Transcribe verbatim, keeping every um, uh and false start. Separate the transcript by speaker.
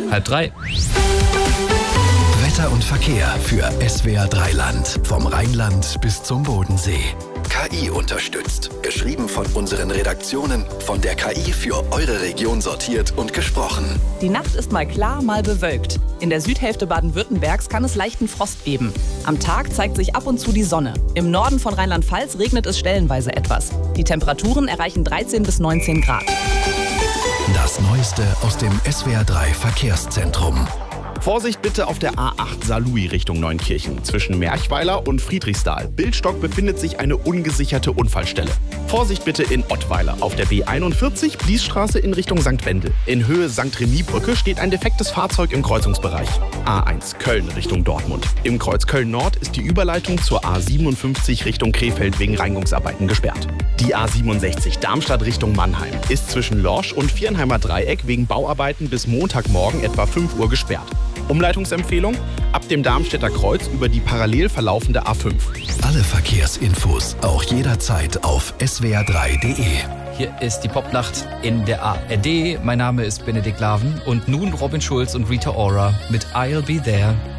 Speaker 1: Halb drei.
Speaker 2: Wetter und Verkehr für S W R drei Land. Vom Rheinland bis zum Bodensee. K I unterstützt. Geschrieben von unseren Redaktionen, von der K I für eure Region sortiert und gesprochen.
Speaker 3: Die Nacht ist mal klar, mal bewölkt. In der Südhälfte Baden-Württembergs kann es leichten Frost geben. Am Tag zeigt sich ab und zu die Sonne. Im Norden von Rheinland-Pfalz regnet es stellenweise etwas. Die Temperaturen erreichen dreizehn bis neunzehn Grad.
Speaker 2: Das Neueste aus dem S W R drei Verkehrszentrum.
Speaker 4: Vorsicht bitte auf der A acht Saarlouis Richtung Neunkirchen. Zwischen Merchweiler und Friedrichsthal. Bildstock befindet sich eine ungesicherte Unfallstelle. Vorsicht bitte in Ottweiler. Auf der B einundvierzig Bliesstraße in Richtung Sankt Wendel. In Höhe Sankt Remy-Brücke steht ein defektes Fahrzeug im Kreuzungsbereich. A eins Köln Richtung Dortmund. Im Kreuz Köln-Nord ist die Überleitung zur A siebenundfünfzig Richtung Krefeld wegen Reinigungsarbeiten gesperrt. Die A siebenundsechzig Darmstadt Richtung Mannheim ist zwischen Lorsch und Viernheimer Dreieck wegen Bauarbeiten bis Montagmorgen etwa fünf Uhr gesperrt. Umleitungsempfehlung: ab dem Darmstädter Kreuz über die parallel verlaufende A fünf.
Speaker 2: Alle Verkehrsinfos auch jederzeit auf S W R drei Punkt de.
Speaker 1: Hier ist die Popnacht in der A R D. Mein Name ist Benedikt Laven und nun Robin Schulz und Rita Ora mit I'll Be There.